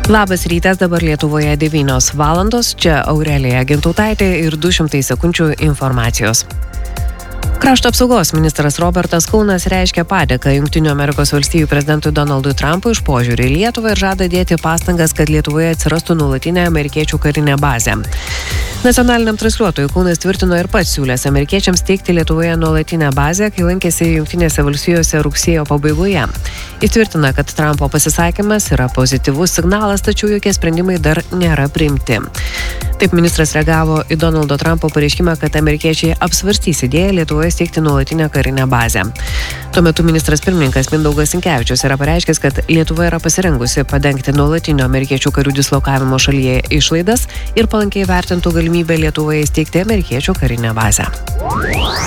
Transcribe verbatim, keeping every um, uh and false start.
Labas rytas, dabar Lietuvoje devynios valandos, čia Aurelija Gintautaitė ir du šimtai sekundžių informacijos. Krašto apsaugos ministras Robertas Kaunas reiškia padėką Jungtinių Amerikos valstijų prezidentui Donaldui Trumpui už požiūrį į Lietuvą ir žada dėti pastangas, kad Lietuvoje atsirastų nuolatinė amerikiečių karinė bazė. Nacionaliniam transliuotojui Kaunas tvirtino ir pats siūlęs amerikiečiams teikti Lietuvoje nuolatinę bazę, kai lankėsi Jungtinėse valstijose rugsėjo pabaigoje. Jis tvirtina, kad Trumpo pasisakymas yra pozityvus signalas, tačiau jokie sprendimai dar nėra priimti. Taip ministras reagavo į Donaldo Trumpo pareiškimą, kad amerikiečiai apsvarstys idėją Lietuvoje steigti nuolatinę karinę bazę. Tuo metu ministras pirmininkas Mindaugas Sinkevičius yra pareiškęs, kad Lietuva yra pasirengusi padengti nuolatinio amerikiečių karių dislokavimo šalyje išlaidas ir palankiai vertintų galimybę Lietuvoje steigti amerikiečių karinę bazę.